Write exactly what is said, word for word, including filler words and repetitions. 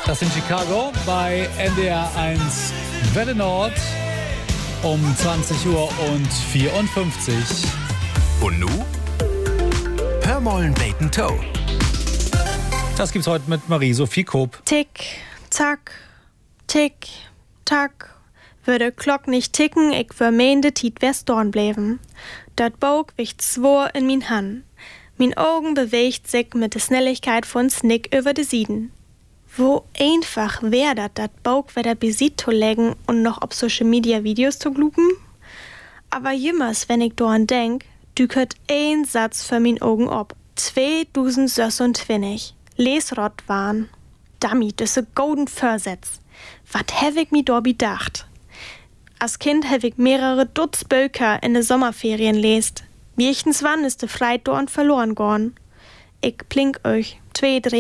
Das in Chicago bei N D R eins Welle Nord um zwanzig Uhr und vierundfünfzig. Und nu? Hör mollen Bacon Toe. Das gibt's heute mit Marie-Sophie Koop. Tick, tack, tick, tack. Würde Glock nicht ticken, ich vermeende Tiet wär's dorn bleiben. Dat Bog wicht zwor in min Hand. Min Augen bewegt sich mit der Schnelligkeit von Snick über de Sieden. Wo einfach wär dat, dat Bog wieder besit zu legen und noch auf Social Media Videos zu glupen? Aber jemals, wenn ich dorn denk, dükert ein Satz für min Augen ob. zweitausendsechsundzwanzig. Lesrott waren. Dummy, das ist golden Versetz. Wat hab ich mi do bedacht? Als Kind hab ich mehrere Dutz Bücher in de Sommerferien lest. Wiechens wann ist de Freitdorn verloren gorn. Ich plink euch zwei, drei